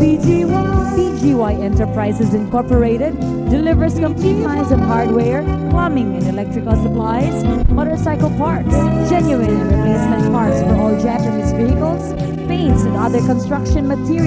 PGY Enterprises Incorporated delivers complete lines of hardware, plumbing and electrical supplies, motorcycle parts, genuine and replacement parts for all Japanese vehicles, paints and other construction materials.